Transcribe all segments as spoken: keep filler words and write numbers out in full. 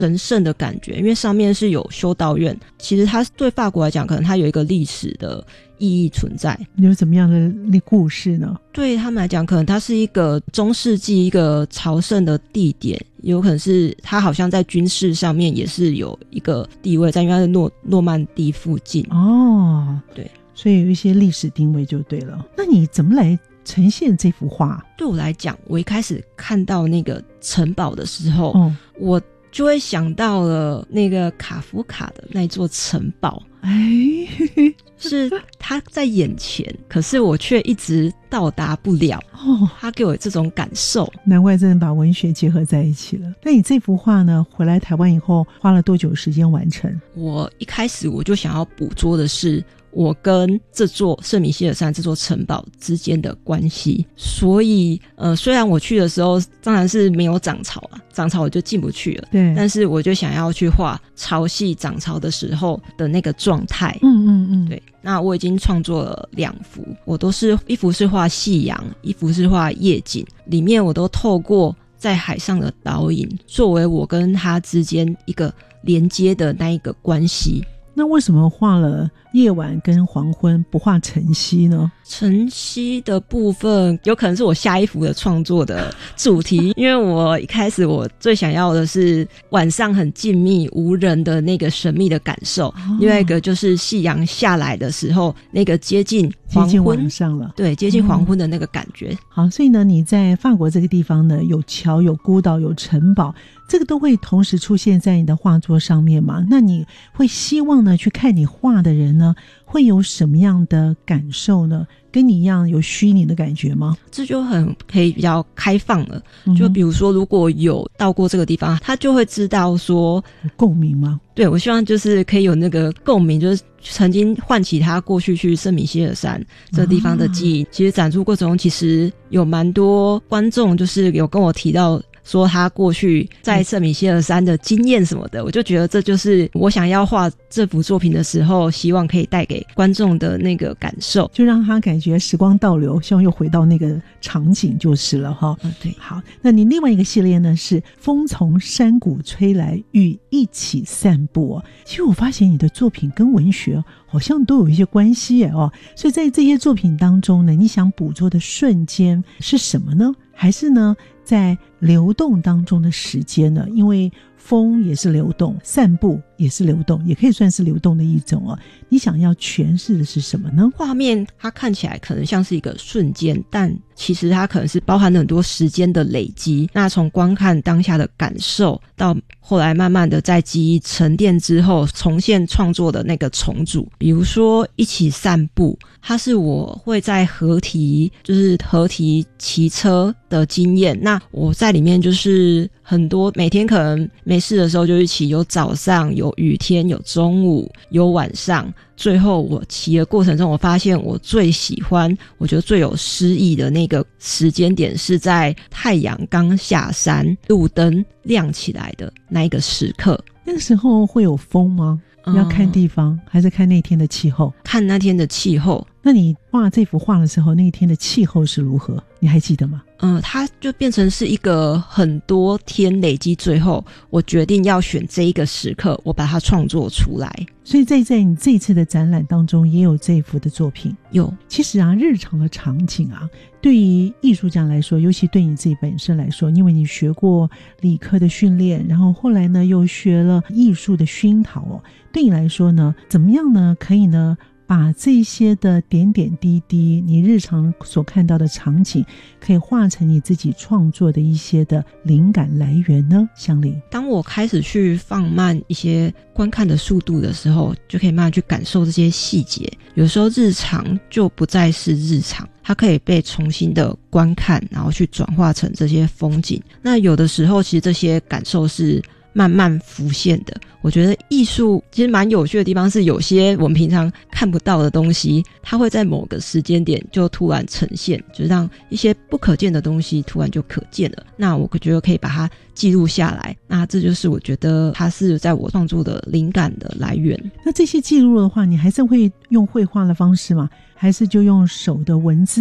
神圣的感觉，因为上面是有修道院，其实它对法国来讲可能它有一个历史的意义存在。 有怎么样的故事呢？ 对他们来讲可能它是一个中世纪一个朝圣的地点，有可能是它好像在军事上面也是有一个地位在，因为它是诺诺曼底附近。 哦， 对， 所以有一些历史定位就对了。那你怎么来呈现这幅画？ 对我来讲，我一开始看到那个城堡的时候、 哦、 我就会想到了那个卡夫卡的那座城堡。 哎， 是他在眼前，可是我却一直到达不了。哦，他给我这种感受， 难怪真的把文学结合在一起了。那你这幅画呢，回来台湾以后花了多久时间完成？ 我一开始我就想要捕捉的是我跟这座圣米歇尔山这座城堡之间的关系，所以呃，虽然我去的时候当然是没有涨潮啊，涨潮我就进不去了， 对， 但是我就想要去画潮汐涨潮的时候的那个状态。 嗯嗯嗯， 对。那我已经创作了两幅，我都是一幅是画夕阳，一幅是画夜景，里面我都透过在海上的倒影作为我跟他之间一个连接的那一个关系。 那为什么画了夜晚跟黄昏不画晨曦呢？ 晨曦的部分有可能是我下一幅的创作的主题因为我一开始我最想要的是晚上很静谧无人的那个神秘的感受、哦、另外一个就是夕阳下来的时候那个接近黄昏， 接近晚上了， 对，接近黄昏的那个感觉、嗯、 好，所以呢你在法国这个地方呢，有桥有孤岛有城堡，这个都会同时出现在你的画作上面吗？那你会希望呢去看你画的人呢会有什么样的感受呢？跟你一样有虚拟的感觉吗？ 这就很可以比较开放了、嗯、就比如说如果有到过这个地方，他就会知道说有共鸣吗？ 对，我希望就是可以有那个共鸣，就是曾经唤起他过去去圣米歇尔山这个地方的记忆、啊、其实展出过程中其实有蛮多观众就是有跟我提到说他过去在圣米歇尔山的经验什么的、嗯、我就觉得这就是我想要画这幅作品的时候希望可以带给观众的那个感受， 就让他感觉时光倒流，希望又回到那个场景就是了哈、 嗯。对， 好，那你另外一个系列呢是风从山谷吹来，雨一起散步、哦、其实我发现你的作品跟文学好像都有一些关系耶哦，所以在这些作品当中呢，你想捕捉的瞬间是什么呢？还是呢在流动当中的时间呢？因为风也是流动，散步也是流动，也可以算是流动的一种哦。你想要诠释的是什么呢？ 画面它看起来可能像是一个瞬间，但其实它可能是包含了很多时间的累积。那从观看当下的感受，到后来慢慢的在记忆沉淀之后重现创作的那个重组。比如说一起散步，它是我会在河堤，就是河堤骑车的经验。那我在里面就是很多每天可能没事的时候就一起，有早上有雨天有中午有晚上，最后我骑的过程中我发现我最喜欢我觉得最有诗意的那个时间点是在太阳刚下山路灯亮起来的那一个时刻。 那个时候会有风吗？要看地方、嗯、还是看那天的气候？ 看那天的气候。 那你画这幅画的时候那一天的气候是如何？你还记得吗？ 嗯，它就变成是一个很多天累积，最后我决定要选这一个时刻，我把它创作出来。 所以在在你这一次的展览当中也有这一幅的作品。 有。 其实啊，日常的场景啊，对于艺术家来说，尤其对你自己本身来说，因为你学过理科的训练，然后后来呢又学了艺术的熏陶哦，对你来说呢，怎么样呢可以呢把这些的点点滴滴，你日常所看到的场景，可以化成你自己创作的一些的灵感来源呢？香菱， 当我开始去放慢一些观看的速度的时候，就可以慢慢去感受这些细节。有时候日常就不再是日常，它可以被重新的观看，然后去转化成这些风景。那有的时候其实这些感受是慢慢浮现的。我觉得艺术其实蛮有趣的地方是，有些我们平常看不到的东西，它会在某个时间点就突然呈现，就让一些不可见的东西突然就可见了。那我觉得可以把它记录下来，那这就是我觉得它是在我创作的灵感的来源。 那这些记录的话，你还是会用绘画的方式吗？还是就用手的文字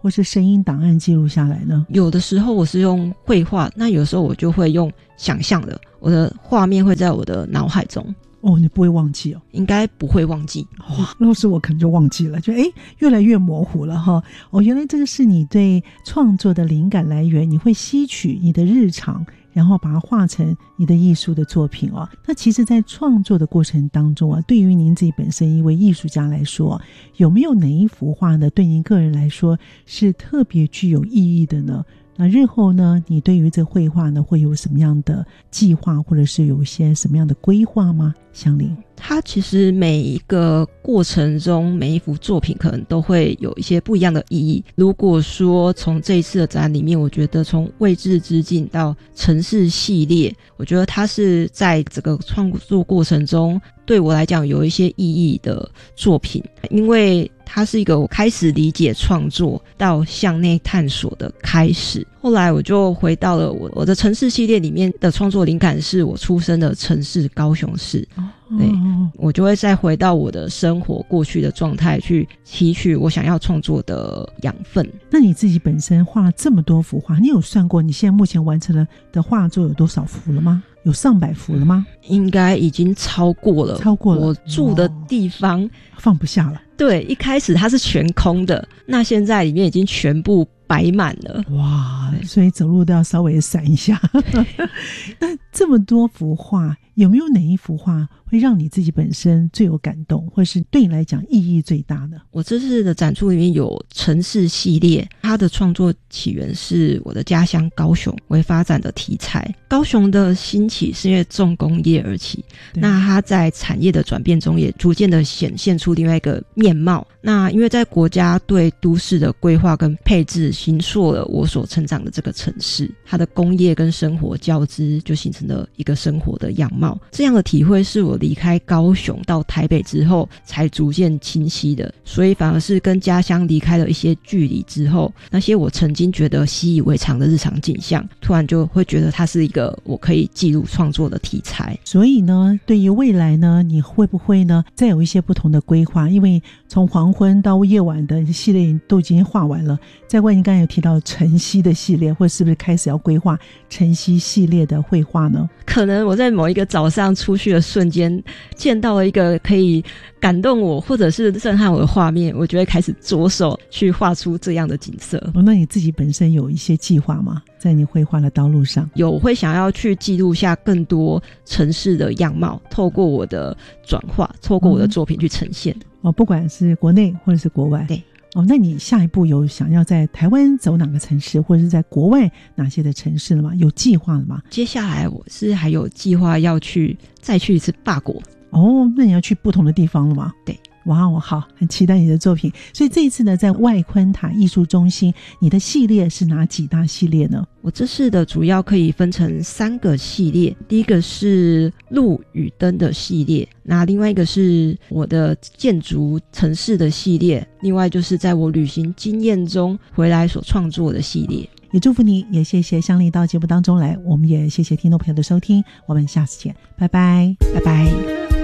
或是声音档案记录下来呢？ 有的时候我是用绘画，那有时候我就会用想象的，我的画面会在我的脑海中。 哦，你不会忘记哦？ 应该不会忘记。 哇，若是我可能就忘记了，就诶越来越模糊了哈。哦，原来这个是你对创作的灵感来源，你会吸取你的日常，然后把它画成你的艺术的作品哦。那其实在创作的过程当中啊，对于您自己本身一位艺术家来说，有没有哪一幅画呢，对您个人来说是特别具有意义的呢？那日后呢，你对于这绘画呢会有什么样的计划，或者是有一些什么样的规划吗？香菱， 它其实每一个过程中，每一幅作品可能都会有一些不一样的意义。如果说从这一次的展里面，我觉得从未知之境到城市系列，我觉得它是在整个创作过程中对我来讲有一些意义的作品，因为它是一个我开始理解创作到向内探索的开始。后来我就回到了我我的城市系列里面的创作灵感是我出生的城市高雄市，对，我就会再回到我的生活过去的状态去提取我想要创作的养分。 那你自己本身画了这么多幅画，你有算过你现在目前完成了的画作有多少幅了吗？有上百幅了吗？ 应该已经超过了， 超过了。 我住的地方放不下了。 对，一开始它是全空的，那现在里面已经全部摆满了。 哇，所以走路都要稍微闪一下。那这么多幅画，有没有哪一幅画会让你自己本身最有感动，或是对你来讲意义最大呢？ 我这次的展出里面有城市系列，它的创作起源是我的家乡高雄为发展的题材。高雄的兴起是因为重工业而起，那它在产业的转变中也逐渐的显现出另外一个面貌。那因为在国家对都市的规划跟配置形塑了我所成长的这个城市，它的工业跟生活交织，就形成了一个生活的样貌。这样的体会是我离开高雄到台北之后才逐渐清晰的，所以反而是跟家乡离开了一些距离之后，那些我曾经觉得习以为常的日常景象，突然就会觉得它是一个我可以记录创作的题材。 所以呢，对于未来呢，你会不会呢再有一些不同的规划？因为从黄昏到夜晚的系列都已经画完了，再过来你刚才有提到晨曦的系列，或是不是开始要规划晨曦系列的绘画呢？ 可能我在某一个早上出去的瞬间见到了一个可以感动我或者是震撼我的画面，我就会开始着手去画出这样的景色。 哦，那你自己本身有一些计划吗？在你绘画的道路上？ 有，我会想要去记录下更多城市的样貌，透过我的转化，透过我的作品去呈现。 嗯哦，不管是国内或者是国外。 对。 哦，那你下一步有想要在台湾走哪个城市，或者是在国外哪些的城市了吗？有计划了吗？ 接下来我是还有计划要去再去一次法国。 哦，那你要去不同的地方了吗？ 对。 哇，我好，很期待你的作品。所以这一次呢，在外昆塔艺术中心，你的系列是哪几大系列呢？ 我这次的主要可以分成三个系列，第一个是路与灯的系列，那另外一个是我的建筑城市的系列，另外就是在我旅行经验中回来所创作的系列。 也祝福你，也谢谢香菱到节目当中来，我们也谢谢听众朋友的收听，我们下次见，拜拜， 拜拜。